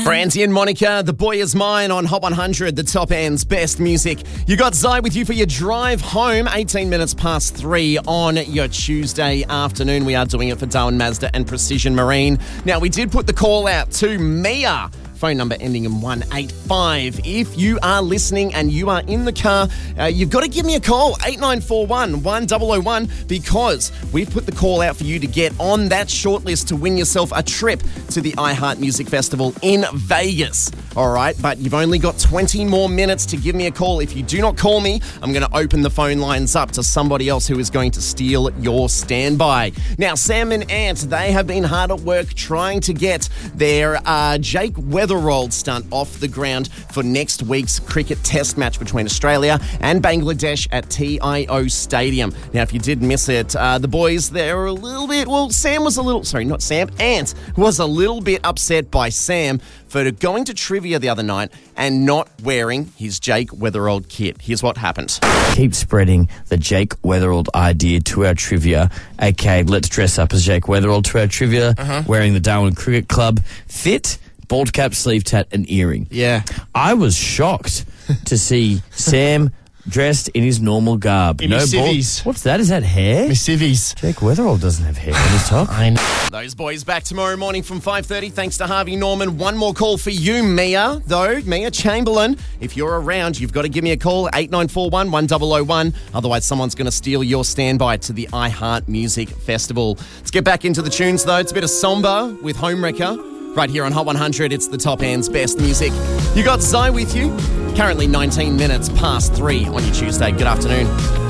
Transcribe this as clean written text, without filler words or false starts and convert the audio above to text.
Brandy and Monica, The Boy Is Mine on Hot 100, the top end's best music. You got Zai with you for your drive home, 18 minutes past 3 on your Tuesday afternoon. We are doing it for Darwin Mazda and Precision Marine. Now, we did put the call out to Mia. Phone number ending in 185. If you are listening and you are in the car, you've got to give me a call, 8941 1001, because we've put the call out for you to get on that shortlist to win yourself a trip to the iHeart Music Festival in Vegas. All right, but you've only got 20 more minutes to give me a call. If you do not call me, I'm going to open the phone lines up to somebody else who is going to steal your standby. Now, Sam and Ant, they have been hard at work trying to get their Jake Weatherald stunt off the ground for next week's cricket test match between Australia and Bangladesh at TIO Stadium. Now, if you did miss it, the boys, they were a little bit, Ant was a little bit upset by Sam for going to trivia the other night and not wearing his Jake Weatherald kit. Here's what happened. Keep spreading the Jake Weatherald idea to our trivia. Okay, let's dress up as Jake Weatherald to our trivia, wearing the Darwin Cricket Club fit, bald cap, sleeve tat, and earring. Yeah. I was shocked to see Sam dressed in his normal garb. In his civvies. What's that? Is that hair? Miss Civvies. Jake Weatherald doesn't have hair on his top. I know. Those boys back tomorrow morning from 5:30. Thanks to Harvey Norman. One more call for you, Mia, though. Mia Chamberlain. If you're around, you've got to give me a call, 8941 1001. Otherwise, someone's going to steal your standby to the iHeart Music Festival. Let's get back into the tunes, though. It's a bit of Somba with Homewrecker. Right here on Hot 100, it's the top end's best music. You got Zai with you. Currently 19 minutes past 3 on your Tuesday. Good afternoon.